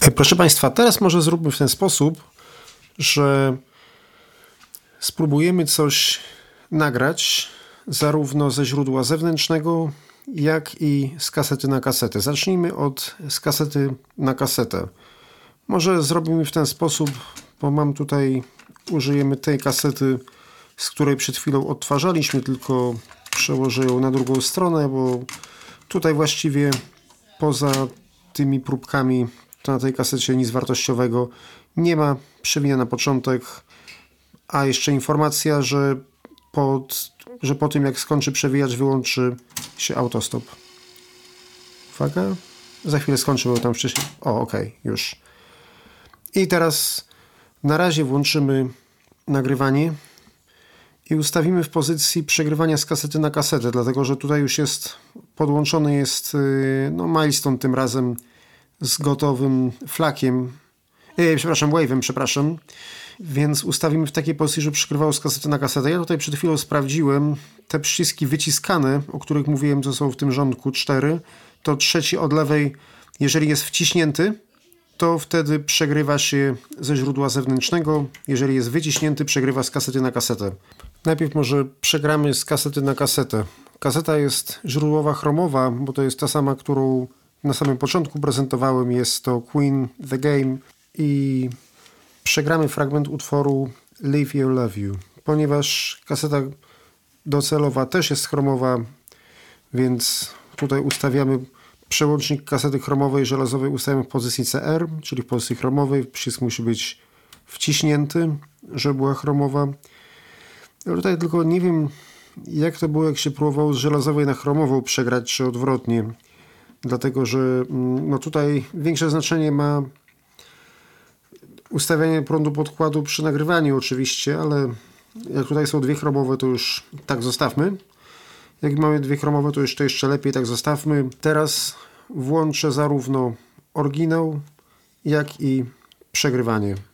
Proszę Państwa, teraz może zróbmy w ten sposób, że spróbujemy coś nagrać zarówno ze źródła zewnętrznego, jak i z kasety na kasetę. Zacznijmy z kasety na kasetę. Może zrobimy w ten sposób, bo użyjemy tej kasety, z której przed chwilą odtwarzaliśmy, tylko przełożę ją na drugą stronę, bo tutaj właściwie poza tymi próbkami to na tej kasecie nic wartościowego nie ma. Przewinę na początek, a jeszcze informacja, że po tym jak skończy przewijacz, wyłączy się autostop. Uwaga, za chwilę skończy, bo tam wcześniej... okej, już. I teraz na razie włączymy nagrywanie i ustawimy w pozycji przegrywania z kasety na kasetę, dlatego że tutaj już podłączony jest milestone tym razem z gotowym flakiem, wave'em, więc ustawimy w takiej pozycji, żeby przegrywało z kasety na kasetę. Ja tutaj przed chwilą sprawdziłem te przyciski wyciskane, o których mówiłem, co są w tym rządku 4, to trzeci od lewej, jeżeli jest wciśnięty, to wtedy przegrywa się ze źródła zewnętrznego. Jeżeli jest wyciśnięty, przegrywa z kasety na kasetę. Najpierw może przegramy z kasety na kasetę. Kaseta jest źródłowa chromowa, bo to jest ta sama, którą na samym początku prezentowałem. Jest to Queen The Game i przegramy fragment utworu Live You Love You. Ponieważ kaseta docelowa też jest chromowa, więc tutaj ustawiamy przełącznik kasety chromowej żelazowej, ustawiamy w pozycji CR, czyli w pozycji chromowej. Przycisk musi być wciśnięty, żeby była chromowa. Ja tutaj tylko nie wiem, jak to było, jak się próbowało z żelazowej na chromową przegrać, czy odwrotnie. Dlatego, że tutaj większe znaczenie ma ustawianie prądu podkładu przy nagrywaniu oczywiście, ale jak tutaj są dwie chromowe, to już tak zostawmy. Jak mamy dwie chromowe, to jeszcze lepiej, tak zostawmy. Teraz włączę zarówno oryginał, jak i przegrywanie.